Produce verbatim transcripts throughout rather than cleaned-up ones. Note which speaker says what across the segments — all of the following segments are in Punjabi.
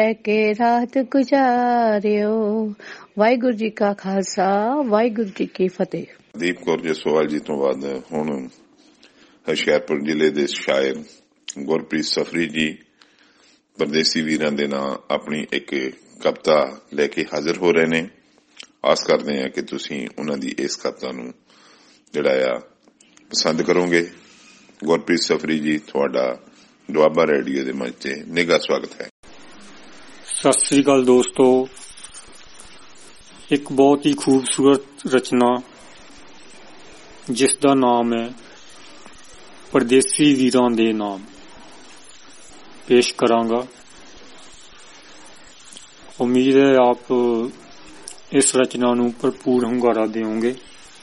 Speaker 1: के रात गुजारियो। वाहिगुरू जी का खालसा, वाहिगुरू जी की फतेह।
Speaker 2: ਦੀਪ ਕੌਰ ਜਸਵਾਲ ਜੀ ਤੋਂ ਬਾਅਦ ਹੁਣ ਹੁਸ਼ਿਆਰਪੁਰ ਜ਼ਿਲ੍ਹੇ ਦੇ ਸ਼ਾਇਰ ਗੁਰਪ੍ਰੀਤ ਸਫਰੀ ਜੀ ਪਰਦੇਸੀ ਵੀਰਾਂ ਦੇ ਨਾਂ ਆਪਣੀ ਇੱਕ ਕਵਿਤਾ ਲੈ ਕੇ ਹਾਜ਼ਰ ਹੋ ਰਹੇ ਨੇ। ਆਸ ਕਰਦੇ ਹਾਂ ਕਿ ਤੁਸੀਂ ਉਹਨਾਂ ਦੀ ਇਸ ਕਵਿਤਾ ਨੂੰ ਜਿਹੜਾ ਆ ਪਸੰਦ ਕਰੋਗੇ। ਗੁਰਪ੍ਰੀਤ ਸਫਰੀ ਜੀ, ਤੁਹਾਡਾ ਦੁਆਬਾ ਰੇਡੀਓ ਦੇ ਮੰਚ ਤੇ ਨਿੱਘਾ ਸਵਾਗਤ ਹੈ।
Speaker 3: ਸਤਿ ਸ੍ਰੀ ਅਕਾਲ ਦੋਸਤੋ। ਇੱਕ ਬਹੁਤ ਹੀ ਖੂਬਸੂਰਤ ਰਚਨਾ ਜਿਸ ਦਾ ਨਾਮ ਹੈ ਪਰਦੇਸੀ ਵੀਰਾਂ ਦੇ ਨਾਮ ਪੇਸ਼ ਕਰਾਂਗਾ। ਉਮੀਦ ਹੈ ਆਪ ਇਸ ਰਚਨਾ ਨੂੰ ਭਰਪੂਰ ਹੁੰਗਾਰਾ ਦੇਵੋਗੇ।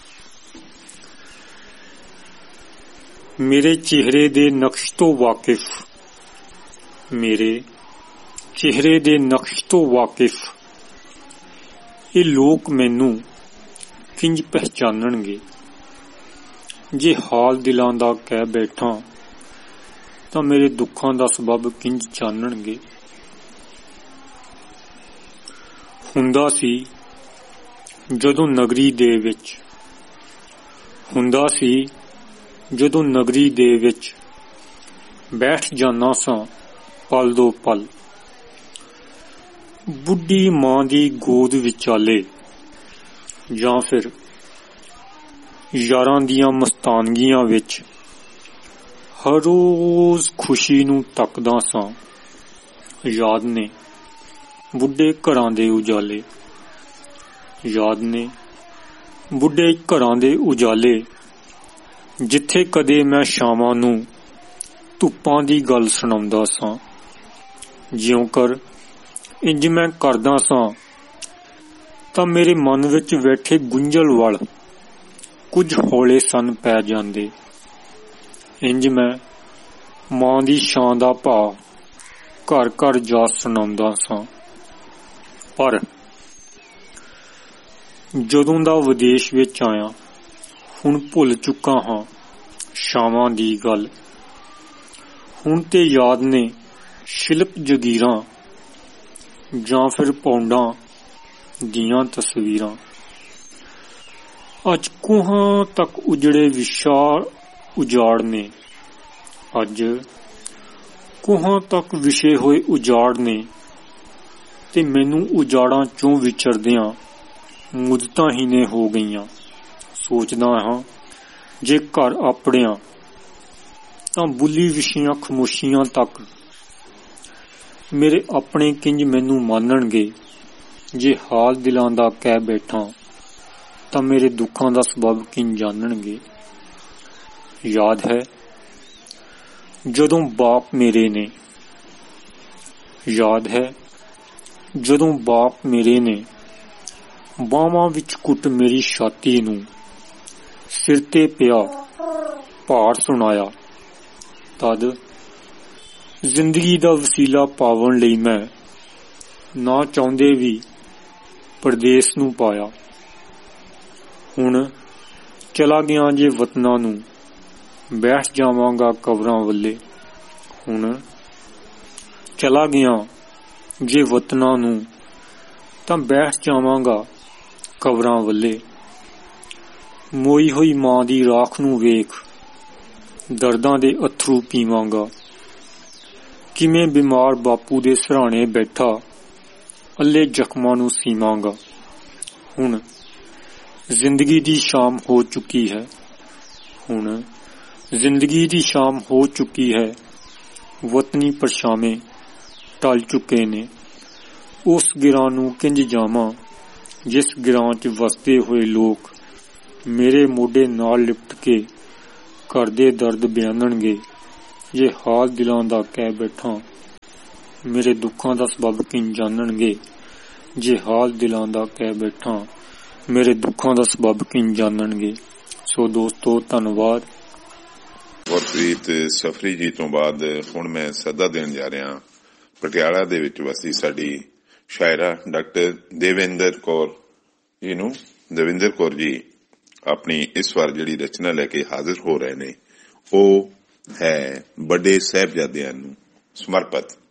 Speaker 3: ਮੇਰੇ ਚਿਹਰੇ ਦੇ ਨਕਸ਼ ਤੋਂ ਵਾਕਿਫ, ਮੇਰੇ ਚਿਹਰੇ ਦੇ ਨਕਸ਼ ਤੋਂ ਵਾਕਿਫ ਇਹ ਲੋਕ ਮੈਨੂੰ ਕਿੰਜ ਪਹਿਚਾਨਣਗੇ। ਜੇ ਹਾਲ ਦਿਲਾਂ ਦਾ ਕਹਿ ਬੈਠਾਂ ਤਾਂ ਮੇਰੇ ਦੁੱਖਾਂ ਦਾ ਸਬਬ ਕਿੰਜ ਜਾਣਨਗੇ। ਹੁੰਦਾ ਸੀ ਜਦੋਂ ਨਗਰੀ ਦੇ ਵਿੱਚ ਹੁੰਦਾ ਸੀ ਜਦੋਂ ਨਗਰੀ ਦੇ ਵਿੱਚ ਬੈਠ ਜਾਨਾ ਸਾਂ ਪਲ ਦੋ ਪਲ, ਬੁੱਢੀ ਮਾਂ ਦੀ ਗੋਦ ਵਿਚਾਲੇ, ਜਾਂ ਫਿਰ ਯਾਰਾਂ ਦੀਆਂ ਮਸਤਾਨਗੀਆਂ ਵਿੱਚ ਹਰ ਰੋਜ਼ ਖੁਸ਼ੀ ਨੂੰ ਤੱਕਦਾ ਸਾਂ। ਯਾਦ ਨੇ ਬੁੱਢੇ ਘਰਾਂ ਦੇ ਉਜਾਲੇ, ਯਾਦ ਨੇ ਬੁੱਢੇ ਘਰਾਂ ਦੇ ਉਜਾਲੇ, ਜਿੱਥੇ ਕਦੇ ਮੈਂ ਸ਼ਾਮਾਂ ਨੂੰ ਧੁੱਪਾਂ ਦੀ ਗੱਲ ਸੁਣਾਉਂਦਾ ਸਾਂ। ਜਿਉਂ ਕਰ ਇੰਜ ਮੈਂ ਕਰਦਾ ਸਾਂ ਤਾਂ ਮੇਰੇ ਮਨ ਵਿੱਚ ਬੈਠੇ ਗੁੰਝਲ ਵੱਲ ਕੁਝ ਹੌਲੇ ਸੰਨ ਪੈ ਜਾਂਦੇ। ਇੰਜ ਮੈਂ ਮਾਂ ਦੀ ਛਾਂ ਦਾ ਭਾਅ ਘਰ ਘਰ ਜਾ ਸੁਣਾਉਂਦਾ ਸਾਂ। ਪਰ ਜਦੋਂ ਦਾ ਵਿਦੇਸ਼ ਵਿੱਚ ਆਇਆ ਹੁਣ ਭੁੱਲ ਚੁੱਕਾ ਹਾਂ ਛਾਵਾਂ ਦੀ ਗੱਲ। ਹੁਣ ਤੇ ਯਾਦ ਨੇ ਸ਼ਿਲਪ ਜਗੀਰਾਂ ਜਾਂ ਫਿਰ ਪੌਂਡਾਂ ਦੀਆਂ ਤਸਵੀਰਾਂ। ਅੱਜ ਕੋਹਾਂ ਤੱਕ ਉਜੜੇ ਵਿਸ਼ਾਲ ਉਜਾੜ ਨੇ, ਅੱਜ ਕੋਹਾਂ ਤੱਕ ਵਿਛੇ ਹੋਏ ਉਜਾੜ ਨੇ, ਤੇ ਮੈਨੂੰ ਉਜਾੜਾਂ ਚੋਂ ਵਿਚਰਦਿਆਂ ਮੁੱਦਤਾਂ ਹੀ ਨੇ ਹੋ ਗਈਆਂ। ਸੋਚਦਾ ਹਾਂ ਜੇ ਘਰ ਆਪਣਿਆਂ ਤਾਂ ਬੁੱਲੀ ਵਿਛੀਆਂ ਖਾਮੋਸ਼ੀਆਂ ਤੱਕ ਮੇਰੇ ਆਪਣੇ ਕਿੰਜ ਮੈਨੂੰ ਮਾਨਣਗੇ। ਜੇ ਹਾਲ ਦਿਲਾਂ ਦਾ ਕਹਿ ਬੈਠਾਂ ਤਾਂ ਮੇਰੇ ਦੁੱਖਾਂ ਦਾ ਸਬਬ ਕਿੰਜ ਜਾਣਨਗੇ। ਯਾਦ ਹੈ ਜਦੋਂ ਬਾਪ ਮੇਰੇ ਨੇ, ਯਾਦ ਹੈ ਜਦੋਂ ਬਾਪ ਮੇਰੇ ਨੇ ਬਾਹਾਂ ਵਿੱਚ ਕੁੱਟ ਮੇਰੀ ਛਾਤੀ ਨੂੰ ਸਿਰ ਤੇ ਪਿਆ ਭਾਰ ਸੁਣਾਇਆ। ਤਦ ਜ਼ਿੰਦਗੀ ਦਾ ਵਸੀਲਾ ਪਾਵਣ ਲਈ ਮੈਂ ਨਾ ਚਾਹੁੰਦੇ ਵੀ ਪਰਦੇਸ ਨੂੰ ਪਾਇਆ। ਹੁਣ ਚਲਾ ਗਿਆ ਜੇ ਵਤਨਾਂ ਨੂੰ ਬੈਠ ਜਾਵਾਂਗਾ ਕਬਰਾਂ ਵੱਲੇ। ਹੁਣ ਚਲਾ ਗਿਆ ਜੇ ਵਤਨਾਂ ਨੂੰ ਤਾਂ ਬੈਠ ਜਾਵਾਂਗਾ ਕਬਰਾਂ ਵੱਲੇ। ਮੋਈ ਹੋਈ ਮਾਂ ਦੀ ਰਾਖ ਨੂੰ ਵੇਖ ਦਰਦਾਂ ਦੇ ਅਥਰੂ ਪੀਵਾਂਗਾ। ਕਿਵੇਂ ਬਿਮਾਰ ਬਾਪੂ ਦੇ ਸਿਰਹਾਣੇ ਬੈਠਾ ਅੱਲੇ ਜ਼ਖਮਾਂ ਨੂੰ ਸੀਵਾਂਗਾ। ਹੁਣ ਜ਼ਿੰਦਗੀ ਦੀ ਸ਼ਾਮ ਹੋ ਚੁੱਕੀ ਹੈ, ਹੁਣ ਜ਼ਿੰਦਗੀ ਦੀ ਸ਼ਾਮ ਹੋ ਚੁੱਕੀ ਹੈ। ਵਤਨੀ ਪਰਛਾਵੇਂ ਟਲ ਚੁੱਕੇ ਨੇ। ਉਸ ਗਿਰਾਂ ਨੂੰ ਕਿੰਜ ਜਾਵਾਂ ਜਿਸ ਗਿਰਾਂ 'ਚ ਵਸਦੇ ਹੋਏ ਲੋਕ ਮੇਰੇ ਮੋਢੇ ਨਾਲ ਲਿਪਟ ਕੇ ਘਰ ਦੇ ਦਰਦ ਬਿਆਨਣਗੇ। ਜੇ ਹਾਲ ਦਿਲਾਂ ਦਾ ਕਹਿ ਬੈਠਾਂ ਮੇਰੇ ਦੁੱਖਾਂ ਦਾ ਸਬਬ ਕਿੰਜ ਜਾਣਨਗੇ। ਜੇ ਹਾਲ ਦਿਲਾਂ ਦਾ ਕਹਿ ਬੈਠਾਂ ਮੇਰੇ ਦੁੱਖਾਂ ਦਾ ਸਬਬ ਕਿੰਜ ਜਾਣਨਗੇ। ਸੋ ਦੋਸਤੋ, ਧੰਨਵਾਦ।
Speaker 2: ਗੁਰਪ੍ਰੀਤ ਸਫਰੀ ਜੀ ਤੋਂ ਬਾਅਦ ਹੁਣ ਮੈਂ ਸੱਦਾ ਦੇਣ ਜਾ ਰਿਹਾ ਪਟਿਆਲਾ ਦੇ ਵਿੱਚ ਵਸਦੀ ਸਾਡੀ ਸ਼ਾਇਰਾ ਡਾਕਟਰ ਦੇਵਿੰਦਰ ਕੌਰ ਜੀ ਨੂੰ। ਦੇਵਿੰਦਰ ਕੌਰ ਜੀ ਆਪਣੀ ਇਸ ਵਾਰ ਜਿਹੜੀ ਰਚਨਾ ਲੈ ਕੇ ਹਾਜ਼ਰ ਹੋ ਰਹੇ ਨੇ ਉਹ ਹੈ ਵੱਡੇ ਸਾਹਿਬਜ਼ਾਦਿਆਂ ਨੂੰ ਸਮਰਪਿਤ।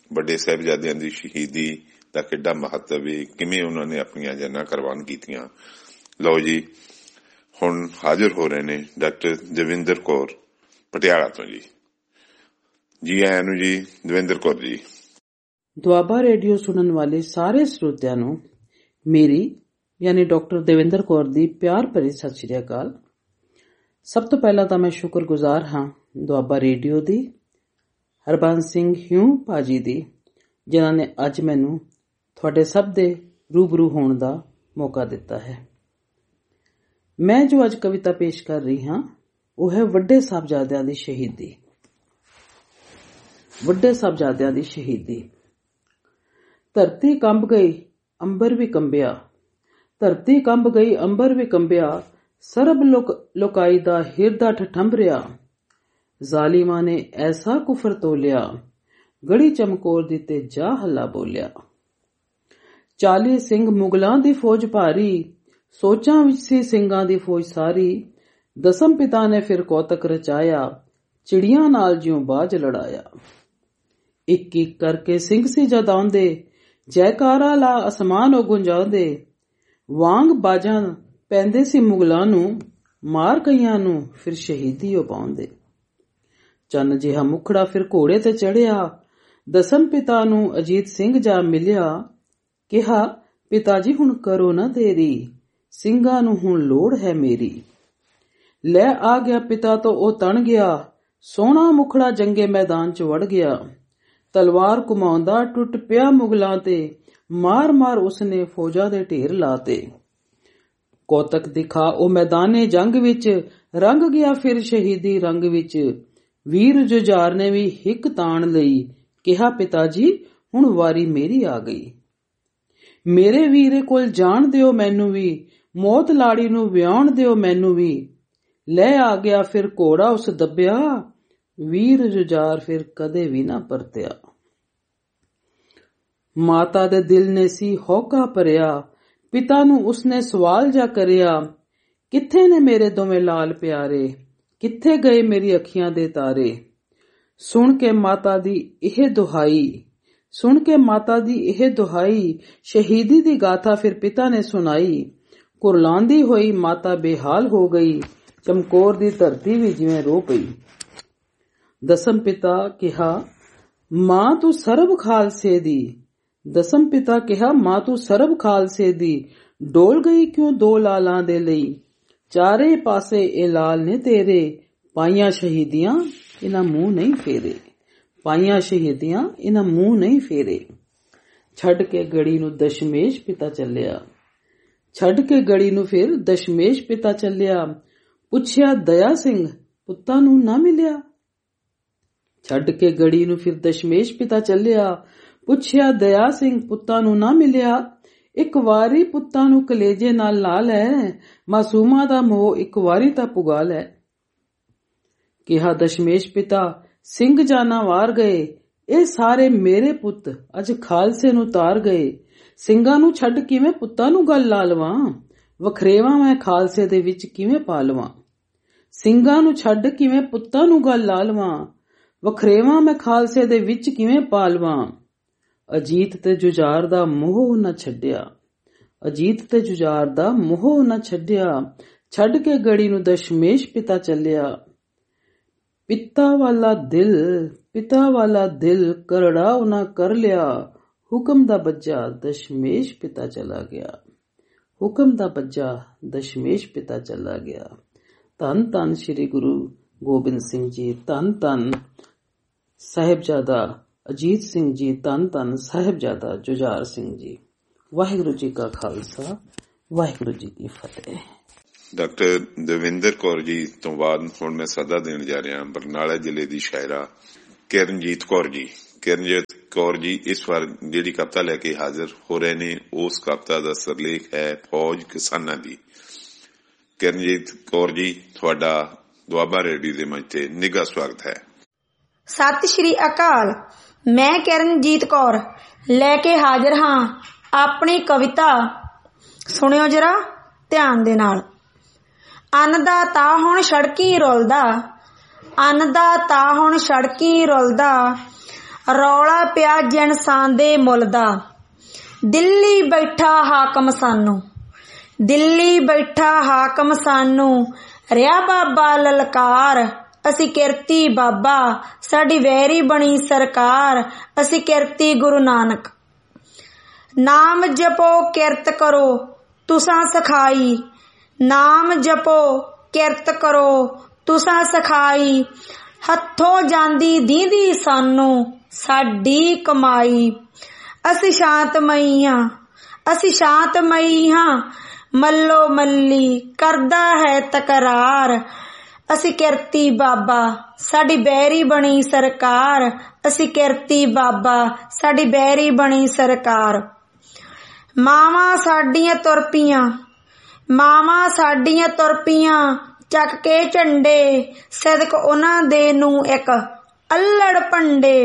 Speaker 2: ਵੱਡੇ ਸਾਹਿਬਜ਼ਾਦਿਆਂ ਦੀ ਸ਼ਹੀਦੀ ਦਾ ਕਿੱਡਾ ਮਹੱਤਵ ਹੈ, ਕਿਵੇਂ ਉਹਨਾਂ ਨੇ ਆਪਣੀਆਂ ਜਾਨਾਂ ਕੁਰਬਾਨ ਕੀਤੀਆਂ। ਲਓ ਜੀ, ਹੁਣ ਹਾਜ਼ਰ ਹੋ ਰਹੇ ਨੇ ਡਾਕਟਰ ਦਵਿੰਦਰ ਕੌਰ ਪਟਿਆਲਾ ਤੋਂ। ਜੀ ਜੀ ਆਇਆਂ ਨੂੰ ਜੀ ਦਵਿੰਦਰ ਕੌਰ ਜੀ।
Speaker 4: ਦੁਆਬਾ ਰੇਡੀਓ ਸੁਣਨ ਵਾਲੇ ਸਾਰੇ ਸਰੋਤਿਆਂ ਨੂੰ ਮੇਰੀ ਯਾਨੀ ਡਾਕਟਰ ਦਵਿੰਦਰ ਕੌਰ ਦੀ ਪਿਆਰ ਭਰੀ ਸਤਿ ਸ਼੍ਰੀ ਅਕਾਲ। ਸਭ ਤੋਂ ਪਹਿਲਾਂ ਤਾਂ ਮੈਂ ਸ਼ੁਕਰਗੁਜ਼ਾਰ ਹਾਂ ਦੁਆਬਾ ਰੇਡੀਓ ਦੀ, ਹਰਬੰਸ ਸਿੰਘ ਹਿਊ ਭਾਜੀ ਦੀ, ਜਿਨ੍ਹਾਂ ਨੇ ਅੱਜ ਮੈਨੂੰ ਤੁਹਾਡੇ ਸਭ ਦੇ ਰੂਬਰੂ ਹੋਣ ਦਾ ਮੌਕਾ ਦਿੱਤਾ ਹੈ। ਮੈਂ ਜੋ ਅੱਜ ਕਵਿਤਾ ਪੇਸ਼ ਕਰ ਰਹੀ ਹਾਂ ਉਹ ਹੈ ਵੱਡੇ ਸਾਹਿਬਜ਼ਾਦਿਆਂ ਦੀ ਸ਼ਹੀਦੀ। ਵੱਡੇ ਸਾਹਿਬਜ਼ਾਦਿਆਂ ਦੀ ਸ਼ਹੀਦੀ। ਧਰਤੀ ਕੰਬ ਗਈ ਅੰਬਰ ਵੀ ਕੰਬਿਆ, ਧਰਤੀ ਕੰਬ ਗਈ ਅੰਬਰ ਵੀ ਕੰਬਿਆ, ਸਰਬ ਲੋਕ ਲੋਕਾਈ ਦਾ ਹਿਰਦਾ ਠਠੰਬਰਿਆ। ਜ਼ਾਲਿਮਾਂ ਨੇ ਐਸਾ ਕੁਫਰ ਤੋਲਿਆ, ਗੜੀ ਚਮਕੌਰ ਦੀ ਤੇ ਜਾ ਹੱਲਾ ਬੋਲਿਆ। ਚਾਲੀ ਸਿੰਘ ਮੁਗਲਾਂ ਦੀ ਫੌਜ ਭਾਰੀ, ਸੋਚਾਂ ਵਿੱਚ ਸੀ ਸਿੰਘਾਂ ਦੀ ਫੌਜ ਸਾਰੀ। ਦਸਮ ਪਿਤਾ ਨੇ ਫਿਰ ਕੌਤਕ ਰਚਾਇਆ, ਚਿੜੀਆਂ ਨਾਲ ਜਿਉਂ ਬਾਜ ਲੜਾਇਆ। ਇੱਕ ਇੱਕ ਕਰਕੇ ਸਿੰਘ ਸੀ ਜਦ ਆਉਂਦੇ, ਜੈਕਾਰਾ ਲਾ ਅਸਮਾਨ ਉਹ ਗੁੰਜਾਉਂਦੇ। ਵਾਂਗ ਬਾਜਾਂ ਪੈਂਦੇ ਸੀ ਮੁਗਲਾਂ ਨੂੰ, ਮਾਰ ਕਈਆਂ ਨੂੰ ਫਿਰ ਸ਼ਹੀਦੀ ਉਹ ਪਾਉਂਦੇ। ਚੰਨ ਜਿਹਾ ਮੁਖੜਾ ਫਿਰ ਘੋੜੇ ਤੇ ਚੜਿਆ, ਦਸਮ ਪਿਤਾ ਨੂੰ ਅਜੀਤ ਸਿੰਘ ਜਾ ਮਿਲਿਆ। ਕਿਹਾ ਪਿਤਾ ਜੀ ਹੁਣ ਕਰੋ ਨਾ ਦੇਰੀ, ਸਿੰਘਾਂ ਨੂੰ ਹੁਣ ਲੋੜ ਹੈ ਮੇਰੀ। ਲੈ ਆ ਗਿਆ ਪਿਤਾ ਤੋਂ ਉਹ ਤਣ ਗਿਆ, ਸੋਹਣਾ ਮੁਖੜਾ ਜੰਗੇ ਮੈਦਾਨ ਚ ਵੜ ਗਿਆ। ਤਲਵਾਰ ਘੁਮਾਉਂਦਾ ਟੁੱਟ ਪਿਆ ਮੁਗਲਾਂ ਤੇ, ਮਾਰ ਮਾਰ ਉਸਨੇ ਫੌਜਾਂ ਦੇ ਢੇਰ ਲਾਤੇ। ਕੌਤਕ ਦਿਖਾ ਉਹ ਮੈਦਾਨੇ ਜੰਗ ਵਿੱਚ, ਰੰਗ ਗਿਆ ਫਿਰ ਸ਼ਹੀਦੀ ਰੰਗ ਵਿੱਚ। ਵੀਰ ਜੁਝਾਰ ਨੇ ਵੀ ਹਿੱਕ ਤਾਣ ਲਈ, ਕਿਹਾ ਪਿਤਾ ਜੀ ਹੁਣ ਵਾਰੀ ਮੇਰੀ ਆ ਗਈ। ਮੇਰੇ ਵੀਰੇ ਕੋਲ ਜਾਣ ਦਿਓ ਮੈਨੂੰ ਵੀ, ਮੌਤ ਲਾੜੀ ਨੂੰ ਵਿਆਉਣ ਦਿਓ ਮੈਨੂੰ ਵੀ। ਲੈ ਆ ਗਿਆ ਫਿਰ ਘੋੜਾ ਉਸ ਦੱਬਿਆ, ਵੀਰ ਜੁਝਾਰ ਫਿਰ ਕਦੇ ਵੀ ਨਾ ਪਰਤਿਆ। ਮਾਤਾ ਦੇ ਦਿਲ ਨੇ ਸੀ ਹੌਕਾ ਭਰਿਆ, ਪਿਤਾ ਨੂੰ ਉਸਨੇ ਸਵਾਲ ਜਾ ਕਰਿਆ। ਕਿੱਥੇ ਨੇ ਮੇਰੇ ਦੋਵੇਂ ਲਾਲ ਪਿਆਰੇ, ਕਿੱਥੇ ਗਏ ਮੇਰੀ ਅੱਖੀਆਂ ਦੇ ਤਾਰੇ। ਸੁਣ ਕੇ ਮਾਤਾ ਦੀ ਇਹ ਦੁਹਾਈ, ਸੁਣ ਕੇ ਮਾਤਾ ਦੀ ਇਹ ਦੁਹਾਈ, ਸ਼ਹੀਦੀ ਦੀ ਗਾਥਾ ਫਿਰ ਪਿਤਾ ਨੇ ਸੁਣਾਈ। ਕੁਰਲਾਂਦੀ ਹੋਈ ਮਾਤਾ ਬੇਹਾਲ ਹੋ ਗਈ, ਚਮਕੌਰ ਦੀ ਧਰਤੀ ਵੀ ਜਿਵੇਂ ਰੋ ਪਈ। ਦਸਮ ਪਿਤਾ ਕਿਹਾ ਮਾਂ ਤੂੰ ਸਰਬ ਖਾਲਸੇ ਦੀ, ਦਸਮ ਪਿਤਾ ਕਿਹਾ ਮਾਂ ਤੂੰ ਸਰਬ ਖਾਲਸੇ ਦੀ। ਡੋਲ ਗਈ ਕਿਉਂ ਦੋ ਲਾਲਾਂ ਦੇ ਲਈ, ਚਾਰੇ ਪਾਸੇ ਇਹ ਲਾਲ ਨੇ ਤੇਰੇ। ਪਾਈਆਂ ਸ਼ਹੀਦੀਆਂ ਇਹਨਾਂ ਮੂੰਹ ਨਹੀਂ ਫੇਰੇ, ਪਾਈਆਂ ਸ਼ਹੀਦੀਆਂ ਇਹਨਾਂ ਮੂੰਹ ਨਹੀਂ ਫੇਰੇ। ਛੱਡ ਕੇ ਗੜੀ ਨੂੰ ਦਸ਼ਮੇਸ਼ ਪਿਤਾ ਚੱਲਿਆ, ਛੱਡ ਕੇ ਗੜੀ ਨੂੰ ਫਿਰ ਦਸ਼ਮੇਸ਼ ਪਿਤਾ ਚੱਲਿਆ। ਪੁੱਛਿਆ ਦਇਆ ਸਿੰਘ ਪੁੱਤਾਂ ਨੂੰ ਨਾ ਮਿਲਿਆ, ਛੱਡ ਕੇ ਗੜੀ ਨੂੰ ਫਿਰ ਦਸ਼ਮੇਸ਼ ਪਿਤਾ ਚੱਲਿਆ। ਪੁੱਛਿਆ ਦਇਆ ਸਿੰਘ ਪੁੱਤਾਂ ਨੂੰ ਨਾ ਮਿਲਿਆ। ਇੱਕ ਵਾਰੀ ਪੁੱਤਾਂ ਨੂੰ ਕਲੇਜੇ ਨਾਲ ਲਾ ਲੈ, ਮਾਸੂਮਾਂ ਦਾ ਮੋਹ ਇੱਕ ਵਾਰੀ ਤਾਂ ਪੁਗਾ ਲੈ। ਕਿਹਾ ਦਸ਼ਮੇਸ਼ ਪਿਤਾ ਸਿੰਘ ਜਾਨਾਂ ਵਾਰ ਗਏ, ਇਹ ਸਾਰੇ ਮੇਰੇ ਪੁੱਤ ਅੱਜ ਖਾਲਸੇ ਨੂੰ ਤਾਰ ਗਏ। ਸਿੰਘਾਂ ਨੂੰ ਛੱਡ ਕਿਵੇਂ ਪੁੱਤਾਂ ਨੂੰ ਗੱਲ ਲਾ ਲਵਾਂ, ਵਖਰੇਵਾਂ ਮੈਂ ਖਾਲਸੇ ਦੇ ਵਿੱਚ ਕਿਵੇਂ ਪਾ ਲਵਾਂ। ਸਿੰਘਾਂ ਨੂੰ ਛੱਡ ਕਿਵੇਂ ਪੁੱਤਾਂ ਨੂੰ ਗੱਲ ਲਾ ਲਵਾਂ, ਵਖਰੇਵਾਂ ਮੈਂ ਖਾਲਸੇ ਦੇ ਵਿੱਚ ਕਿਵੇਂ ਪਾ ਲਵਾਂ। ਅਜੀਤ ਤੇ ਜੁਝਾਰ ਦਾ ਮੋਹ ਨਾ ਛੱਡਿਆ, ਅਜੀਤ ਤੇ ਜੁਝਾਰ ਦਾ ਮੋਹ ਨਾ ਛੱਡਿਆ। ਛੱਡ ਕੇ ਗੜੀ ਨੂੰ ਦਸ਼ਮੇਸ਼ ਪਿਤਾ ਚੱਲਿਆ। ਪਿਤਾ ਵਾਲਾ ਦਿਲ, ਪਿਤਾ ਵਾਲਾ ਦਿਲ ਕਰੜਾ ਉਹਨਾਂ ਕਰ ਲਿਆ। ਹੁਕਮ ਦਾ ਬੱਜਾ ਦਸ਼ਮੇਸ਼ ਪਿਤਾ ਚਲਾ ਗਿਆ, ਹੁਕਮ ਦਾ ਬੱਜਾ ਦਸ਼ਮੇਸ਼ ਪਿਤਾ ਚਲਾ ਗਿਆ। ਧੰਨ ਧੰਨ ਸ਼੍ਰੀ ਗੁਰੂ ਗੋਬਿੰਦ ਸਿੰਘ ਜੀ, ਧੰਨ ਧੰਨ ਸਾਹਿਬਜ਼ਾਦਾ ਅਜੀਤ ਸਿੰਘ ਜੀ, ਧੰਨ ਧੰਨ ਸਾਹਿਬਜ਼ਾਦਾ ਜੁਝਾਰ ਸਿੰਘ ਜੀ। ਵਾਹਿਗੁਰੂ ਜੀ ਕਾ ਖਾਲਸਾ, ਵਾਹਿਗੁਰੂ ਜੀ ਕੀ ਫਤਿਹ।
Speaker 2: ਡਾਕਟਰ ਦਵਿੰਦਰ ਕੌਰ ਜੀ ਤੋਂ ਬਾਅਦ ਹੁਣ ਮੈਂ ਸੱਦਾ ਦੇਣ ਜਾ ਰਿਹਾ ਬਰਨਾਲਾ ਜ਼ਿਲ੍ਹੇ ਦੀ ਸ਼ਾਇਰਾ ਕਿਰਨਜੀਤ ਕੌਰ ਜੀ। ਕਿਰਨਜੀਤ ਕੌਰ ਜੀ ਇਸ ਵਾਰ ਜਿਹੜੀ ਕਵਿਤਾ ਲੈ ਕੇ ਹਾਜ਼ਰ ਹੋ ਰਹੇ ਨੇ, ਉਸ ਕਵਿਤਾ ਦਾ ਸਿਰਲੇਖ ਹੈ ਫੌਜ ਕਿਸਾਨਾਂ ਦੀ। ਕਿਰਨਜੀਤ ਕੌਰ ਜੀ, ਤੁਹਾਡਾ ਦੁਆਬਾ ਰੇਡੀਓ ਦੇ ਮੰਚ ਤੇ ਨਿੱਘਾ ਸਵਾਗਤ ਹੈ।
Speaker 5: ਸਤਿ ਸ਼੍ਰੀ ਅਕਾਲ। ਮੈਂ ਕਿਰਨਜੀਤ ਕੌਰ ਲੈ ਕੇ ਹਾਜ਼ਰ ਹਾਂ ਆਪਣੀ ਕਵਿਤਾ। ਸੁਣਿਓ ਜਰਾ ਧਿਆਨ ਦੇ ਨਾਲ। ਅੰਨ ਦਾ ਤਾਂ ਹੁਣ ਸੜਕੀ ਰੁਲਦਾ, ਅੰਨ ਦਾ ਤਾਂ ਹੁਣ ਸੜਕੀ ਰੁਲਦਾ, ਰੌਲਾ ਪਿਆ ਜਿਨਸਾਨ ਦੇ ਮੁੱਲ ਦਾ। ਦਿੱਲੀ ਬੈਠਾ ਹਾਕਮ ਸਾਨੂੰ, ਦਿੱਲੀ ਬੈਠਾ ਹਾਕਮ ਸਾਨੂੰ, ਰਿਹਾ ਬਾਬਾ ਲਲਕਾਰ। ਅਸੀਂ ਕਿਰਤੀ ਬਾਬਾ, ਸਾਡੀ ਵੈਰੀ ਬਣੀ ਸਰਕਾਰ। ਅਸੀਂ ਕਿਰਤੀ ਗੁਰੂ ਨਾਨਕ। ਨਾਮ ਜਪੋ ਕਿਰਤ ਕਰੋ ਤੁਸਾਂ ਸਖਾਈ, ਨਾਮ ਜਪੋ ਕਿਰਤ ਕਰੋ ਤੁਸਾਂ ਸਖਾਈ। ਹੱਥੋਂ ਜਾਂਦੀ ਦੀਂਦੀ ਸਾਨੂੰ ਸਾਡੀ ਕਮਾਈ। ਅਸੀਂ ਸ਼ਾਂਤਮਈ ਹਾਂ, ਅਸੀਂ ਸ਼ਾਂਤਮਈ ਹਾਂ, ਮੱਲੋ ਮੱਲੀ ਕਰਦਾ ਹੈ ਤਕਰਾਰ। ਅਸੀਂ ਕਿਰਤੀ ਬਾਬਾ, ਸਾਡੀ ਬੈਰੀ ਬਣੀ ਸਰਕਾਰ। ਅਸੀਂ ਕਿਰਤੀ ਬਾਬਾ, ਸਾਡੀ ਬੈਰੀ ਬਣੀ ਸਰਕਾਰ। ਮਾਵਾਂ ਸਾਡੀਆਂ ਤੁਰ ਪਈਆਂ, ਮਾਵਾਂ ਸਾਡੀਆਂ ਤੁਰ ਪਈਆਂ, ਚੱਕ ਕੇ ਝੰਡੇ। ਸਦਕ ਉਹਨਾਂ ਦੇ ਨੂੰ ਇੱਕ ਅੱਲੜ ਭੰਡੇ।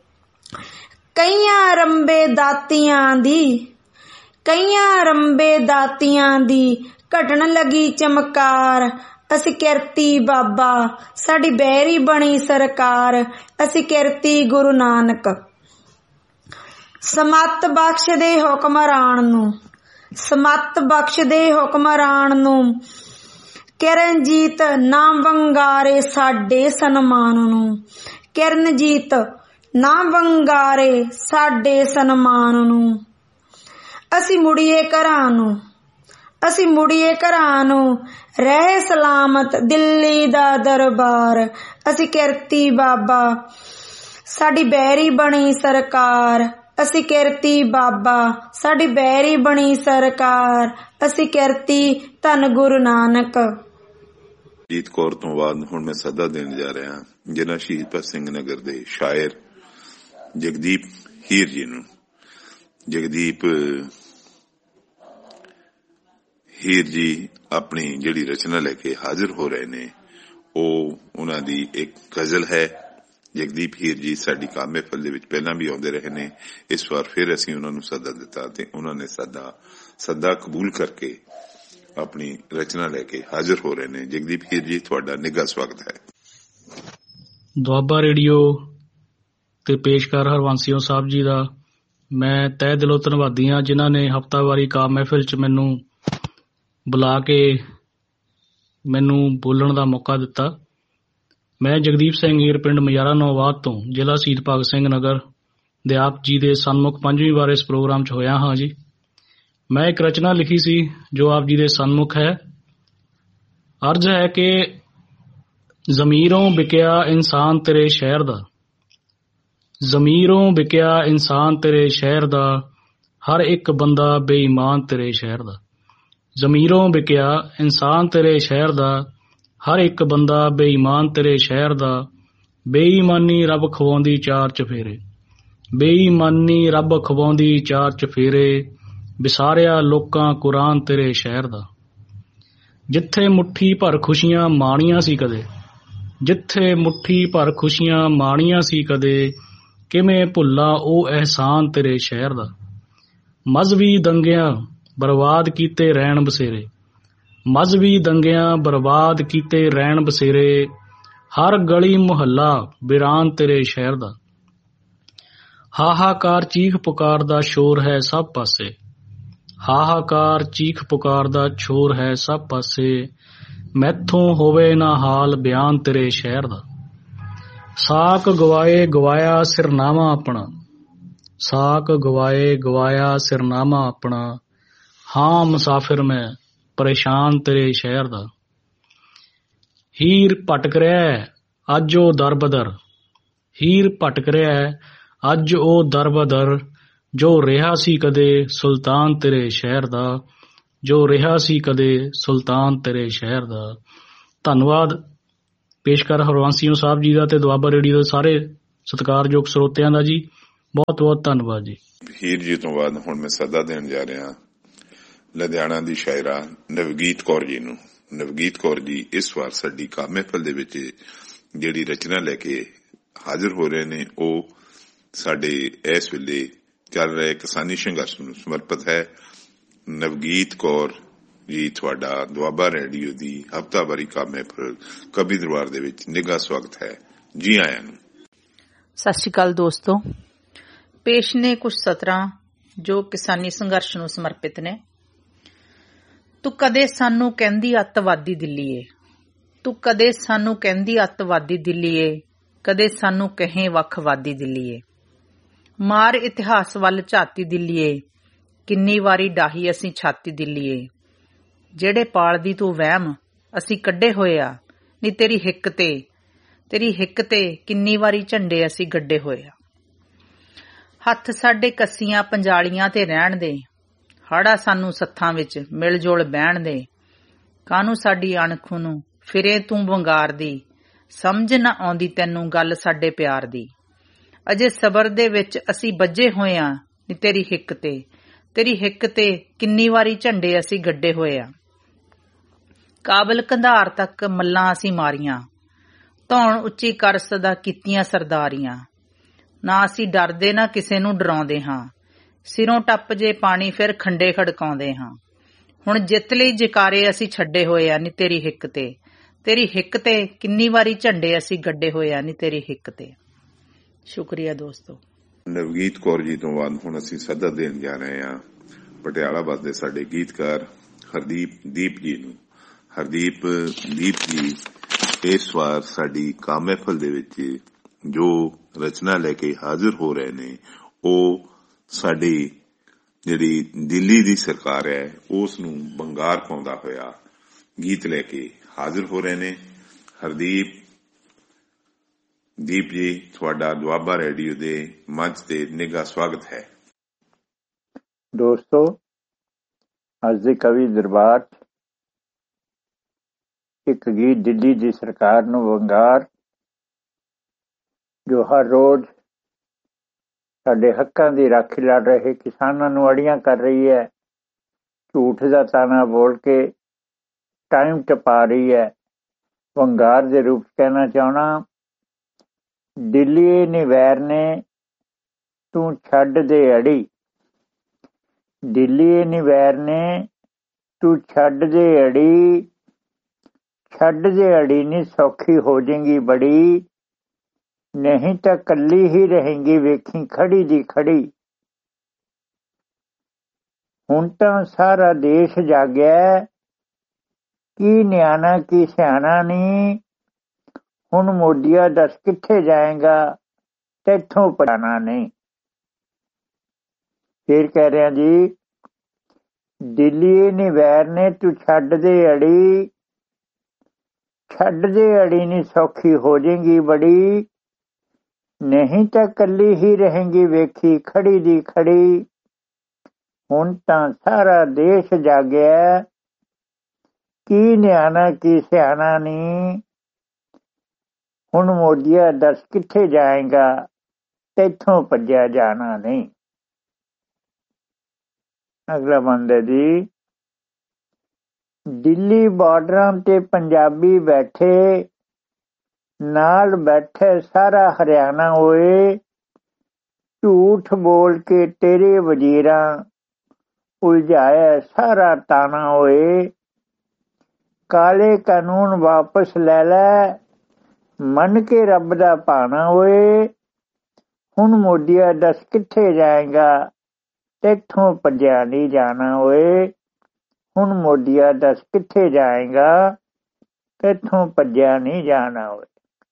Speaker 5: ਕਈਆਂ ਰੰਬੇ ਦਾਤੀਆਂ ਦੀ, ਕਈਆਂ ਰੰਬੇ ਦਾਤੀਆਂ ਦੀ, ਘਟਣ ਲੱਗੀ ਚਮਕਾਰ। ਅਸੀਂ ਕਿਰਤੀ ਬਾਬਾ, ਸਾਡੀ ਬੈਰੀ ਬਣੀ ਸਰਕਾਰ। ਅਸੀਂ ਕਿਰਤੀ ਗੁਰੂ ਨਾਨਕ। ਸਮੱਤ ਬਖਸ਼ ਦੇ ਹੁਕਮਰਾਨ ਨੂੰ, ਸਮੱਤ ਬਖਸ਼ ਦੇ ਹੁਕਮਰਾਨ ਨੂੰ, ਕਿਰਨਜੀਤ ਨਾ ਵੰਗਾਰੇ ਸਾਡੇ ਸਨਮਾਨ ਨੂੰ। ਕਿਰਨਜੀਤ ਨਾ ਵੰਗਾਰੇ ਸਾਡੇ ਸਨਮਾਨ ਨੂੰ। ਅਸੀਂ ਮੁੜੀਏ ਘਰਾਂ ਨੂੰ, ਅਸੀਂ ਮੁੜੀਏ ਘਰਾਂ ਨੂੰ, ਰਹੇ ਸਲਾਮਤ ਦਿੱਲੀ ਦਾ ਦਰਬਾਰ। ਅਸੀਂ ਕਿਰਤੀ ਬਾਬਾ, ਸਾਡੀ ਬੈਰੀ ਬਣੀ ਸਰਕਾਰ। ਅਸੀਂ ਕਿਰਤੀ ਬਾਬਾ, ਸਾਡੀ ਬੈਰੀ ਬਣੀ ਸਰਕਾਰ। ਅਸੀਂ ਕਿਰਤੀ ਧੰਨ ਗੁਰੂ ਨਾਨਕ।
Speaker 2: ਜੀਤ ਕੌਰ ਤੋਂ ਬਾਅਦ ਹੁਣ ਮੈਂ ਸੱਦਾ ਦੇਣ ਜਾ ਰਿਹਾ ਜ਼ਿਲ੍ਹਾ ਸ਼ਹੀਦ ਭਗਤ ਸਿੰਘ ਨਗਰ ਦੇ ਸ਼ਾਇਰ ਜਗਦੀਪ ਹੀਰ ਜੀ ਨੂੰ। ਜਗਦੀਪ ਹੀਰ ਜੀ ਆਪਣੀ ਜਿਹੜੀ ਰਚਨਾ ਲੈ ਕੇ ਹਾਜ਼ਰ ਹੋ ਰਹੇ ਨੇ ਉਹ ਉਹਨਾਂ ਦੀ ਇੱਕ ਗਜ਼ਲ ਹੈ। ਜਗਦੀਪ ਹੀਰ ਜੀ ਸਾਡੀ ਕਾਮ ਮਹਿਫਲ ਦੇ ਵਿੱਚ ਪਹਿਲਾਂ ਵੀ ਆਉਂਦੇ ਰਹੇ ਨੇ। ਇਸ ਵਾਰ ਫਿਰ ਅਸੀਂ ਉਹਨਾਂ ਨੂੰ ਸੱਦਾ ਦਿੱਤਾ ਤੇ ਉਹਨਾਂ ਨੇ ਸੱਦਾ ਸੱਦਾ ਕਬੂਲ ਕਰਕੇ ਆਪਣੀ ਰਚਨਾ ਲੈ ਕੇ ਹਾਜ਼ਰ ਹੋ ਰਹੇ ਨੇ। ਜਗਦੀਪ ਹੀਰ ਜੀ ਤੁਹਾਡਾ ਨਿੱਘਾ ਸਵਾਗਤ ਹੈ।
Speaker 6: ਦੁਆਬਾ ਰੇਡੀਓ ਤੇ ਪੇਸ਼ਕਾਰ ਹਰਵੰਸੀਓ ਸਾਹਿਬ ਜੀ ਦਾ ਮੈਂ ਤਹਿ ਦਿਲੋਂ ਧੰਨਵਾਦੀ ਹਾਂ, ਜਿਨ੍ਹਾਂ ਨੇ ਹਫ਼ਤਾਵਾਰੀ ਕਾਮ ਮਹਿਫਿਲ 'ਚ ਮੈਨੂੰ ਬੁਲਾ ਕੇ ਮੈਨੂੰ ਬੋਲਣ ਦਾ ਮੌਕਾ ਦਿੱਤਾ। ਮੈਂ ਜਗਦੀਪ ਸਿੰਘ ਹੀਰ, ਪਿੰਡ ਮਜਾਰਾ ਨੌਵਾਦ ਤੋਂ, ਜ਼ਿਲ੍ਹਾ ਸ਼ਹੀਦ ਭਗਤ ਸਿੰਘ ਨਗਰ ਦੇ ਆਪ ਜੀ ਦੇ ਸਨਮੁਖ ਪੰਜਵੀਂ ਵਾਰ ਇਸ ਪ੍ਰੋਗਰਾਮ 'ਚ ਹੋਇਆ ਹਾਂ ਜੀ। ਮੈਂ ਇੱਕ ਰਚਨਾ ਲਿਖੀ ਸੀ ਜੋ ਆਪ ਜੀ ਦੇ ਸਨਮੁਖ ਹੈ। ਅਰਜ਼ ਹੈ ਕਿ ਜ਼ਮੀਰੋਂ ਵਿਕਿਆ ਇਨਸਾਨ ਤੇਰੇ ਸ਼ਹਿਰ ਦਾ, ਜ਼ਮੀਰੋਂ ਵਿਕਿਆ ਇਨਸਾਨ ਤੇਰੇ ਸ਼ਹਿਰ ਦਾ, ਹਰ ਇੱਕ ਬੰਦਾ ਬੇਈਮਾਨ ਤੇਰੇ ਸ਼ਹਿਰ ਦਾ। ਜ਼ਮੀਰੋਂ ਵਿਕਿਆ ਇਨਸਾਨ ਤੇਰੇ ਸ਼ਹਿਰ ਦਾ, ਹਰ ਇੱਕ ਬੰਦਾ ਬੇਈਮਾਨ ਤੇਰੇ ਸ਼ਹਿਰ ਦਾ। ਬੇਈਮਾਨੀ ਰੱਬ ਖਵਾਉਂਦੀ ਚਾਰ ਚਫੇਰੇ, ਬੇਈਮਾਨੀ ਰੱਬ ਖਵਾਉਂਦੀ ਚਾਰ ਚਫੇਰੇ। ਵਿਸਾਰਿਆ ਲੋਕਾਂ ਕੁਰਾਨ ਤੇਰੇ ਸ਼ਹਿਰ ਦਾ। ਜਿੱਥੇ ਮੁੱਠੀ ਭਰ ਖੁਸ਼ੀਆਂ ਮਾਣੀਆਂ ਸੀ ਕਦੇ, ਜਿੱਥੇ ਮੁੱਠੀ ਭਰ ਖੁਸ਼ੀਆਂ ਮਾਣੀਆਂ ਸੀ ਕਦੇ, ਕਿਵੇਂ ਭੁੱਲਾਂ ਉਹ ਅਹਿਸਾਨ ਤੇਰੇ ਸ਼ਹਿਰ ਦਾ। ਮਜ਼੍ਹਬੀ ਦੰਗਿਆਂ ਬਰਬਾਦ ਕੀਤੇ ਰਹਿਣ ਬਸੇਰੇ, ਮਜ਼੍ਹਬੀ ਦੰਗਿਆਂ ਬਰਬਾਦ ਕੀਤੇ ਰਹਿਣ ਬਸੇਰੇ। ਹਰ ਗਲੀ ਮੁਹੱਲਾ ਵੀਰਾਨ ਤੇਰੇ ਸ਼ਹਿਰ ਦਾ। ਹਾਹਾਕਾਰ ਚੀਖ ਪੁਕਾਰ ਦਾ ਸ਼ੋਰ ਹੈ ਸਭ ਪਾਸੇ, ਹਾਹਾਕਾਰ ਚੀਖ ਪੁਕਾਰ ਦਾ ਸ਼ੋਰ ਹੈ ਸਭ ਪਾਸੇ। ਮੈਥੋਂ ਹੋਵੇ ਨਾ ਹਾਲ ਬਿਆਨ ਤੇਰੇ ਸ਼ਹਿਰ ਦਾ। ਸਾਕ ਗਵਾਏ ਗਵਾਇਆ ਸਿਰਨਾਮਾ ਆਪਣਾ, ਸਾਕ ਗਵਾਏ ਗਵਾਇਆ ਸਿਰਨਾਮਾ ਆਪਣਾ। ਹਾਂ ਮੁਸਾਫਿਰ ਮੈਂ ਪਰੇਸ਼ਾਨ ਤੇਰੇ ਸ਼ਹਿਰ ਦਾ। ਹੀਰ ਭਟਕ ਰਿਹਾ ਅੱਜ ਉਹ ਦਰ ਬਦਰ, ਹੀਰ ਭਟਕ ਰਿਹਾ ਅੱਜ ਉਹ ਦਰ ਬਦਰ। ਜੋ ਰਿਹਾ ਸੀ ਕਦੇ ਸੁਲਤਾਨ ਤੇਰੇ ਸ਼ਹਿਰ ਦਾ, ਜੋ ਰਿਹਾ ਸੀ ਕਦੇ ਸੁਲਤਾਨ ਤੇਰੇ ਸ਼ਹਿਰ ਦਾ। ਧੰਨਵਾਦ ਪੇਸ਼ਕਾਰ ਹਰਵੰਸੀਓ ਸਾਹਿਬ ਜੀ ਦਾ ਤੇ ਦੁਆਬਾ ਰੇਡੀਓ ਦੇ ਸਾਰੇ ਸਤਿਕਾਰਯੋਗ ਸਰੋਤਿਆਂ ਦਾ ਜੀ। ਬਹੁਤ ਬਹੁਤ ਧੰਨਵਾਦ ਜੀ।
Speaker 2: ਹੀਰ ਜੀ ਤੋਂ ਬਾਅਦ ਹੁਣ ਮੈਂ ਸੱਦਾ ਦੇਣ ਜਾ ਰਿਹਾ ਲੁਧਿਆਣਾ ਦੀ ਸ਼ਾਇਰਾ ਨਵਗੀਤ ਕੌਰ ਜੀ ਨੂੰ। ਨਵਗੀਤ ਕੌਰ ਜੀ ਇਸ ਵਾਰ ਸਾਡੀ ਕਾਮ ਮਹਿਫਲ ਦੇ ਵਿੱਚ ਜਿਹੜੀ ਰਚਨਾ ਲੈ ਕੇ ਹਾਜ਼ਰ ਹੋ ਰਹੇ ਨੇ ਉਹ ਸਾਡੇ ਇਸ ਵੇਲੇ ਚੱਲ ਰਹੇ ਕਿਸਾਨੀ ਸੰਘਰਸ਼ ਨੂੰ ਸਮਰਪਿਤ ਹੈ। ਨਵਗੀਤ ਕੌਰ ਜੀ ਤੁਹਾਡਾ ਦੁਆਬਾ ਰੇਡੀਓ ਦੀ ਹਫ਼ਤਾਵਾਰੀ ਕਾਮ ਮਹਿਫਲ ਕਵੀ ਦਰਬਾਰ ਦੇ ਵਿੱਚ ਨਿੱਘਾ ਸਵਾਗਤ ਹੈ। ਜੀ ਆਇਆਂ ਨੂੰ।
Speaker 7: ਸਤਿ ਸ਼੍ਰੀ ਅਕਾਲ ਦੋਸਤੋ। ਪੇਸ਼ ਨੇ ਕੁਝ ਸਤਰਾਂ ਜੋ ਕਿਸਾਨੀ ਸੰਘਰਸ਼ ਨੂੰ ਸਮਰਪਿਤ ਨੇ। ਤੂੰ ਕਦੇ ਸਾਨੂੰ ਕਹਿੰਦੀ ਅੱਤਵਾਦੀ ਦਿੱਲੀ ਏ, ਤੂੰ ਕਦੇ ਸਾਨੂੰ ਕਹਿੰਦੀ ਅੱਤਵਾਦੀ ਦਿੱਲੀ ਏ, ਕਦੇ ਸਾਨੂੰ ਕਹੇ ਵੱਖਵਾਦੀ ਦਿੱਲੀ ਏ। ਮਾਰ ਇਤਿਹਾਸ ਵੱਲ ਝਾਤੀ ਦਿੱਲੀ ਏ, ਕਿੰਨੀ ਵਾਰੀ ਡਾਹੀ ਅਸੀਂ ਛਾਤੀ ਦਿੱਲੀ ਏ। ਜਿਹੜੇ ਪਾਲਦੀ ਤੂੰ ਵਹਿਮ ਅਸੀਂ ਕੱਢੇ ਹੋਏ ਆ, ਨੀ ਤੇਰੀ ਹਿੱਕ ਤੇ ਤੇਰੀ ਹਿੱਕ ਤੇ ਕਿੰਨੀ ਵਾਰੀ ਝੰਡੇ ਅਸੀਂ ਗੱਡੇ ਹੋਏ ਆ। ਹੱਥ ਸਾਡੇ ਕੱਸੀਆਂ ਪੰਜਾਲੀਆਂ ਤੇ ਰਹਿਣ ਦੇ, ਹਾੜਾ ਸਾਨੂੰ ਸੱਥਾਂ ਵਿੱਚ ਮਿਲ ਜੁਲ ਬਹਿਣ ਦੇ। ਕਾਹਨੂੰ ਸਾਡੀ ਅਣਖ ਨੂੰ ਫਿਰੇ ਤੂੰ ਵੰਗਾਰ ਦੀ, ਸਮਝ ਨਾ ਆਉਂਦੀ ਤੈਨੂੰ ਗੱਲ ਸਾਡੇ ਪਿਆਰ ਦੀ। ਅਜੇ ਸਬਰ ਦੇ ਵਿੱਚ ਅਸੀਂ ਬੱਝੇ ਹੋਏ ਆ, ਨੀ ਤੇਰੀ ਹਿੱਕ ਤੇ ਤੇਰੀ ਹਿੱਕ ਤੇ ਕਿੰਨੀ ਵਾਰੀ ਝੰਡੇ ਅਸੀਂ ਗੱਡੇ ਹੋਏ ਆ। ਕਾਬਲ ਕੰਧਾਰ ਤੱਕ ਮੱਲਾਂ ਅਸੀਂ ਮਾਰੀਆਂ, ਧੌਣ ਉੱਚੀ ਕਰ ਸਦਾ ਕੀਤੀਆਂ ਸਰਦਾਰੀਆਂ। ਨਾ ਅਸੀਂ ਡਰਦੇ ਨਾ ਕਿਸੇ ਨੂੰ ਡਰਾਉਂਦੇ ਹਾਂ, ਸਿਰੋਂ ਟੱਪ ਜੇ ਪਾਣੀ ਫਿਰ ਖੰਡੇ ਖੜਕਾਉਂਦੇ ਹਾਂ। ਹੁਣ ਜਿੱਤ ਲਈ ਜਕਾਰੇ ਅਸੀਂ ਛੱਡੇ ਹੋਏ ਆ, ਨੀ ਤੇਰੀ ਹਿੱਕ ਤੇ ਤੇਰੀ ਹਿੱਕ ਤੇ ਕਿੰਨੀ ਵਾਰੀ ਝੰਡੇ ਅਸੀਂ ਗੱਡੇ ਹੋਏ ਆ, ਨੀ ਤੇਰੀ ਹਿੱਕ ਤੇ। ਸ਼ੁਕਰੀਆ ਦੋਸਤੋ।
Speaker 2: ਨਵਗੀਤ ਕੌਰ ਜੀ ਤੋਂ ਬਾਅਦ ਹੁਣ ਅਸੀਂ ਸੱਦਾ ਦੇਣ ਜਾ ਰਹੇ ਹਾਂ ਪਟਿਆਲਾ ਵੱਸਦੇ ਸਾਡੇ ਗੀਤਕਾਰ ਹਰਦੀਪ ਦੀਪ ਜੀ ਨੂੰ। ਹਰਦੀਪ ਦੀਪ ਜੀ ਇਸ ਵਾਰ ਸਾਡੀ ਕਾ ਮਹਿਫਲ ਦੇ ਵਿੱਚ ਜੋ ਰਚਨਾ ਲੈ ਕੇ ਹਾਜ਼ਰ ਹੋ ਰਹੇ ਨੇ, ਉਹ ਸਾਡੀ ਜਿਹੜੀ ਦਿੱਲੀ ਦੀ ਸਰਕਾਰ ਹੈ ਉਸ ਨੂੰ ਬੰਗਾਰ ਪਾਉਂਦਾ ਹੋਇਆ ਗੀਤ ਲੈ ਕੇ ਹਾਜ਼ਰ ਹੋ ਰਹੇ ਨੇ। ਹਰਦੀਪ ਦੀਪ ਜੀ, ਤੁਹਾਡਾ ਦੁਆਬਾ ਰੇਡੀਓ ਦੇ ਮੰਚ ਤੇ ਨਿੱਘਾ ਸਵਾਗਤ ਹੈ।
Speaker 8: ਦੋਸਤੋ, ਅੱਜ ਦੇ ਕਵੀ ਦਰਬਾਰ ਇੱਕ ਗੀਤ ਦਿੱਲੀ ਦੀ ਸਰਕਾਰ ਨੂੰ ਵੰਗਾਰ, ਜੋ ਹਰ ਰੋਜ਼ ਸਾਡੇ ਹੱਕਾਂ ਦੀ ਰਾਖੀ ਲੜ ਰਹੇ ਕਿਸਾਨਾਂ ਨੂੰ ਅੜੀਆਂ ਕਰ ਰਹੀ ਹੈ, ਝੂਠ ਦਾ ਤਾਣਾ ਬੋਲ ਕੇ ਟਾਈਮ ਟਪਾ ਰਹੀ ਹੈ। ਵੰਗਾਰ ਦੇ ਰੂਪ ਕਹਿਣਾ ਚਾਹੁੰਦਾ, ਦਿੱਲੀ ਨੀ ਵੈਰ ਨੇ ਤੂੰ ਛੱਡ ਦੇ ਅੜੀ, ਦਿੱਲੀ ਨੀ ਵੈਰ ਨੇ ਤੂੰ ਛੱਡ ਦੇ ਅੜੀ, ਛੱਡ ਦੇ ਅੜੀ ਨੀ ਸੌਖੀ ਹੋ ਜਾਏਗੀ ਬੜੀ, ਨਹੀਂ ਤਾਂ ਕੱਲੀ ਹੀ ਰਹੇਗੀ ਵੇਖੀ ਖੜੀ ਦੀ ਖੜੀ। ਹੁਣ ਤਾਂ ਸਾਰਾ ਦੇਸ਼ ਜਾਗਿਆ, ਕੀ ਨਿਆਣਾ ਕੀ ਸਿਆਣਾ ਨੀ, ਹੁਣ ਮੋਦੀਆ ਦੱਸ ਕਿੱਥੇ ਜਾਏਗਾ, ਤੈਥੋਂ ਪੜਾਣਾ ਨਹੀਂ। ਫੇਰ ਕਹਿ ਰਿਹਾ ਜੀ, ਦਿੱਲੀ ਨੀ ਵੈਰ ਨੇ ਤੂੰ ਛੱਡ ਦੇ ਅੜੀ, ਛੱਡ ਦੇ ਅੜੀ ਨੀ ਸੌਖੀ ਹੋ ਜਾਏਗੀ ਬੜੀ, ਨਹੀਂ ਤਾਂ ਕੱਲੀ ਹੀ ਰਹੇਗੀ ਵੇਖੀ ਖੜੀ ਦੀ ਖੜੀ। ਹੁਣ ਤਾਂ ਸਾਰਾ ਦੇਸ਼ ਜਾਗਿਆ, ਕੀ ਨਿਆਣਾ ਕੀ ਸਿਆਣਾ ਨੀ, ਹੁਣ ਮੋਦੀਆ ਦੱਸ ਕਿੱਥੇ ਜਾਏਗਾ, ਤੈਥੋਂ ਭੱਜਿਆ ਜਾਣਾ ਨਹੀਂ। ਅਗਲਾ ਬੰਦਾ ਜੀ, ਦਿੱਲੀ ਬਾਰਡਰਾਂ ਤੇ ਪੰਜਾਬੀ ਬੈਠੇ, ਨਾਲ ਬੈਠੇ ਸਾਰਾ ਹਰਿਆਣਾ ਹੋਏ, ਝੂਠ ਬੋਲ ਕੇ ਤੇਰੇ ਵਜ਼ੀਰਾਂ ਉਲਝਾਇਆ ਸਾਰਾ ਤਾਣਾ ਹੋਏ। ਕਾਲੇ ਕਾਨੂੰਨ ਵਾਪਸ ਲੈ ਲੈ, ਮੰਨ ਕੇ ਰੱਬ ਦਾ ਭਾਣਾ ਹੋਏ, ਹੁਣ ਮੋਦੀਆ ਦੱਸ ਕਿੱਥੇ ਜਾਏਗਾ, ਤੈਥੋਂ ਭੱਜਿਆ ਨਹੀਂ ਜਾਣਾ ਹੋਏ। ਹੁਣ ਮੋਦੀਆ ਦੱਸ ਕਿੱਥੇ ਜਾਏਗਾ, ਤੈਥੋਂ ਭੱਜਿਆ ਨਹੀਂ ਜਾਣਾ ਹੋਏ।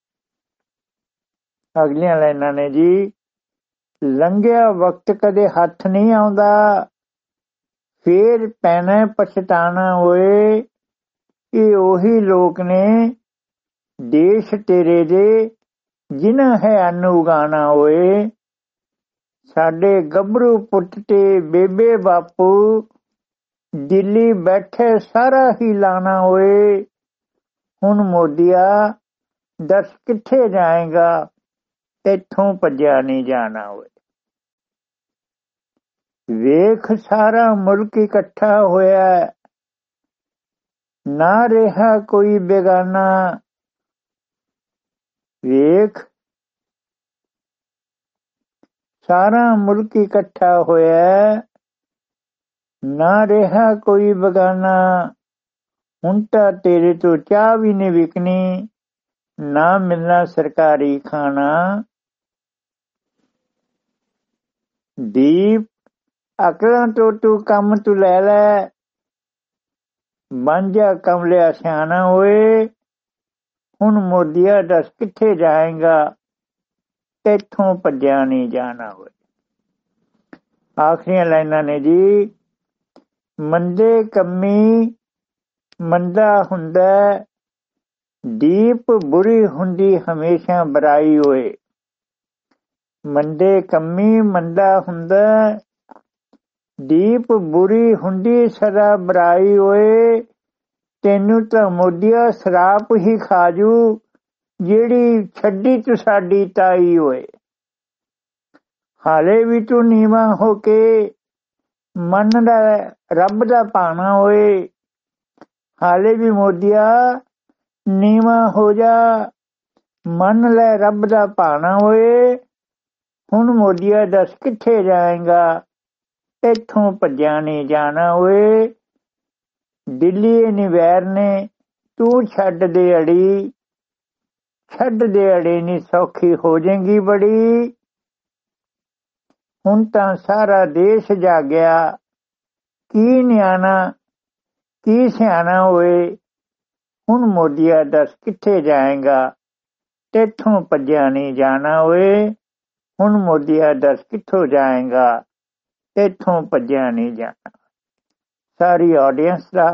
Speaker 8: ਅਗਲੀਆਂ ਲਾਈਨਾਂ ਨੇ ਜੀ, ਲੰਘਿਆ ਵਕਤ ਕਦੇ ਹੱਥ ਨਹੀਂ ਆਉਂਦਾ, ਫੇਰ ਪੈਣਾ ਪਛਤਾਣਾ ਹੋਏ। ਇਹ ਉਹੀ ਲੋਕ ਨੇ ਦੇਸ਼ ਤੇਰੇ ਦੇ, ਜਿਨ੍ਹਾਂ ਹੈ ਅੰਨ ਉਗਾਣਾ ਹੋਏ। ਸਾਡੇ ਗੱਭਰੂ ਪੁੱਤ ਤੇ ਬੇਬੇ ਬਾਪੂ, ਦਿੱਲੀ ਬੈਠੇ ਸਾਰਾ ਹੀ ਲਾਣਾ ਹੋਏ। ਹੁਣ ਮੋਦੀਆ ਦੱਸ ਕਿੱਥੇ ਜਾਏਗਾ, ਤੈਥੋਂ ਭੱਜਿਆ ਨਹੀਂ ਜਾਣਾ ਹੋਏ। ਵੇਖ ਸਾਰਾ ਮੁਲਕ ਇਕੱਠਾ ਹੋਇਆ, ਨਾ ਰਿਹਾ ਕੋਈ ਬੇਗਾਨਾ। ਵੇਖ ਸਾਰਾ ਮੁਲਕ ਇਕੱਠਾ ਹੋਇਆ, ਨਾ ਰਿਹਾ ਕੋਈ ਬੇਗਾਨਾ। ਹੁਣ ਤਾਂ ਤੇਰੇ ਤੋਂ ਚਾਹ ਵੀ ਨਹੀਂ ਵਿਕਣੀ, ਨਾ ਮਿਲਣਾ ਸਰਕਾਰੀ ਖਾਣਾ। ਦੀਪ ਅਕਲਾਂ ਤੋਂ ਤੂੰ ਕੰਮ ਤੂੰ ਲੈ ਲੈ, ਬਣ ਜਾ ਕਮਲਿਆ ਸਿਆਣਾ ਹੋਏ, ਹੁਣ ਮੋਦੀਆ ਦੱਸ ਕਿੱਥੇ ਜਾਏਗਾ, ਤੈਥੋਂ ਭੱਜਿਆ ਨਹੀਂ ਜਾਣਾ ਹੋਏ। ਆਖਰੀਆਂ ਲਾਈਨਾਂ ਨੇ ਜੀ, ਮੰਦੇ ਕੰਮੀ ਮੰਦਾ ਹੁੰਦਾ, ਦੀਪ ਬੁਰੀ ਹੁੰਦੀ ਹਮੇਸ਼ਾ ਬੁਰਾਈ ਹੋਏ। ਮੰਦੇ ਕੰਮੀ ਮੰਦਾ ਹੁੰਦਾ, ਦੀਪ ਬੁਰੀ ਹੁੰਦੀ ਸਦਾ ਬੁਰਾਈ ਹੋਏ। ਤੈਨੂੰ ਤਾਂ ਮੋਦੀਆ ਸ਼ਰਾਪ ਹੀ ਖਾਜੂ, ਜਿਹੜੀ ਛੱਡੀ ਤੂੰ ਸਾਡੀ ਤਾਈ ਹੋਏ। ਹਾਲੇ ਵੀ ਤੂੰ ਨੀਵਾਂ ਹੋ ਕੇ ਮੰਨਦਾ ਰੱਬ ਦਾ ਭਾਣਾ ਹੋਏ। ਹਾਲੇ ਵੀ ਮੋਦੀਆ ਨੀਵਾਂ ਹੋ ਜਾ, ਮੰਨ ਲੈ ਰੱਬ ਦਾ ਭਾਣਾ ਹੋਏ। ਹੁਣ ਮੋਦੀਆ ਦੱਸ ਕਿੱਥੇ ਜਾਏਗਾ, ਇੱਥੋਂ ਭੱਜਿਆ ਨਹੀਂ ਜਾਣਾ ਹੋਏ। ਦਿੱਲੀ ਨੀ ਵੈਰ ਨੇ ਤੂੰ ਛੱਡ ਦੇ ਅੜੀ, ਛੱਡ ਦੇ ਅੜੀ ਨੀ ਸੌਖੀ ਹੋ ਜਾਏਗੀ ਬੜੀ। ਹੁਣ ਤਾਂ ਸਾਰਾ ਦੇਸ਼ ਜਾਗਿਆ, ਕੀ ਨਿਆਣਾ ਕੀ ਸਿਆਣਾ ਹੋਏ। ਹੁਣ ਮੋਦੀਆ ਦੱਸ ਕਿੱਥੇ ਜਾਏਗਾ, ਤੈਥੋਂ ਭੱਜਿਆ ਨਹੀਂ ਜਾਣਾ ਹੋਏ। ਹੁਣ ਮੋਦੀਆ ਦੱਸ ਕਿੱਥੋਂ ਜਾਏਗਾ, ਤੈਥੋਂ ਭੱਜਿਆ ਨਹੀਂ ਜਾਣਾ। ਸਾਰੀ ਆਡੀਅנס ਦਾ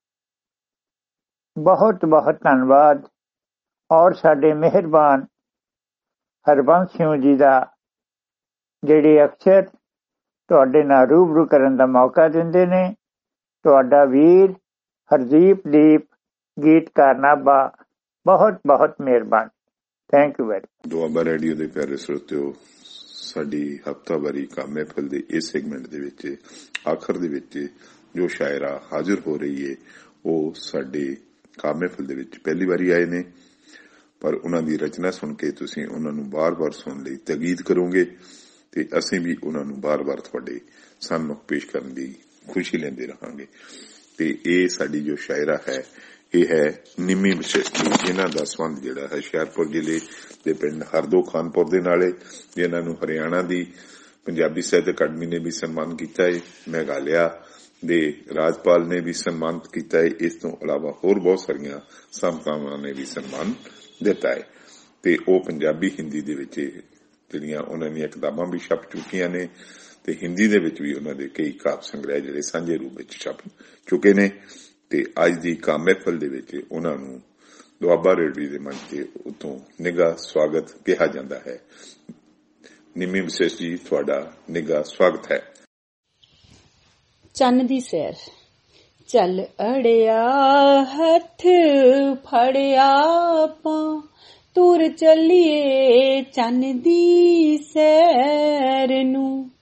Speaker 8: ਬਹੁਤ ਬਹੁਤ ਧੰਨਵਾਦ, ਔਰ ਸਾਡੇ ਮਿਹਰਬਾਨ ਹਰਬੰਸ ਸਿੰਘ ਜੀ ਦਾ, ਜਿਹੜੇ ਅਕਸਰ ਤੁਹਾਡੇ ਨਾਲ ਰੂਬਰੂ ਕਰਨ ਦਾ ਮੌਕਾ ਦਿੰਦੇ ਨੇ। ਤੁਹਾਡਾ ਵੀਰ ਹਰਦੀਪ ਦੀਪ ਗੀਤਕਾਰ ਨਾਭਾ, ਬਹੁਤ ਬਹੁਤ ਮਿਹਰਬਾਨ। Thank you very.
Speaker 2: Doaba radio ਦੇ ਪਿਆਰੇ ਸਰੋਤਿਓ, ਸਾਡੀ ਹਫ਼ਤਾਵਾਰੀ ਕੰਮ ਮਹਿਫਲ ਦੇ ਇਸ ਸੈਗਮੈਂਟ ਦੇ ਵਿੱਚ ਆਖਰ ਦੇ ਵਿੱਚ ਜੋ ਸ਼ਾਇਰਾ ਹਾਜ਼ਰ ਹੋ ਰਹੀ ਹੈ, ਉਹ ਸਾਡੇ ਕੰਮ ਮਹਿਫਲ ਦੇ ਵਿੱਚ ਪਹਿਲੀ ਵਾਰੀ ਆਏ ਨੇ, ਪਰ ਉਹਨਾਂ ਦੀ ਰਚਨਾ ਸੁਣ ਕੇ ਤੁਸੀਂ ਉਹਨਾਂ ਨੂੰ ਬਾਰ-ਬਾਰ ਸੁਣਨ ਲਈ ਤਾਕੀਦ ਕਰੋਗੇ ਤੇ ਅਸੀਂ ਵੀ ਉਹਨਾਂ ਨੂੰ ਬਾਰ-ਬਾਰ ਤੁਹਾਡੇ ਸਾਹਮਣੇ ਪੇਸ਼ ਕਰਨ ਦੀ ਖੁਸ਼ੀ ਲੈਂਦੇ ਰਹਾਂਗੇ। ਤੇ ਇਹ ਸਾਡੀ ਜੋ ਸ਼ਾਇਰਾ ਹੈ, ਇਹ ਹੈ ਨਿੰਮੀ ਵਿਸ਼ੇਸ਼ਤੀ, ਜਿਨ੍ਹਾਂ ਦਾ ਸੰਬੰਧ ਜਿਹੜਾ ਹੈ ਹੁਸ਼ਿਆਰਪੁਰ ਜ਼ਿਲ੍ਹੇ ਦੇ ਪਿੰਡ ਹਰਦੋ ਖਾਨਪੁਰ ਦੇ ਨਾਲੇ, ਜਿਨ੍ਹਾਂ ਨੂੰ ਹਰਿਆਣਾ ਦੀ ਪੰਜਾਬੀ ਸਾਹਿਤ ਅਕਾਡਮੀ ਨੇ ਵੀ ਸਨਮਾਨ ਕੀਤਾ ਹੈ, ਮੇਘਾਲਿਆ ਦੇ ਰਾਜਪਾਲ ਨੇ ਵੀ ਸਨਮਾਨਿਤ ਕੀਤਾ ਹੈ। ਇਸ ਤੋਂ ਇਲਾਵਾ ਹੋਰ ਬਹੁਤ ਸਾਰੀਆਂ ਸੰਸਥਾਵਾਂ ਨੇ ਵੀ ਸਨਮਾਨ ਦਿੱਤਾ ਹੈ। ਤੇ ਉਹ ਪੰਜਾਬੀ ਹਿੰਦੀ ਦੇ ਵਿੱਚ ਜਿਹੜੀਆਂ ਉਹਨਾਂ ਦੀਆਂ ਕਿਤਾਬਾਂ ਵੀ ਛਪ ਚੁੱਕੀਆਂ ਨੇ, ਤੇ ਹਿੰਦੀ ਦੇ ਵਿੱਚ ਵੀ ਉਹਨਾਂ ਦੇ ਕਈ ਕਾਵਿ ਸੰਗ੍ਰਹਿ ਜਿਹੜੇ ਸਾਂਝੇ ਰੂਪ ਵਿੱਚ ਛਪ ਚੁੱਕੇ ਨੇ। ਤੇ ਅੱਜ ਦੀ ਕੰਮ ਮਹਿਫਲ ਦੇ ਵਿੱਚ ਉਹਨਾਂ ਨੂੰ ਦੁਆਬਾ ਰੇਡੀਓ ਦੇ ਮੰਚ ਤੇ ਉਤੋਂ ਨਿੱਘਾ ਸਵਾਗਤ ਕਿਹਾ ਜਾਂਦਾ ਹੈ। ਨਿੰਮੀ ਵਿਸ਼ੇਸ਼ ਜੀ, ਤੁਹਾਡਾ ਨਿੱਘਾ ਸਵਾਗਤ ਹੈ।
Speaker 9: ਚੰਨ ਦੀ ਸੈਰ। ਚੱਲ ਅੜਿਆ ਹੱਥ ਫੜਿਆ ਆਪਾਂ, ਤੁਰ ਚੱਲੀਏ ਚੰਨ ਦੀ ਸੈਰ ਨੂੰ।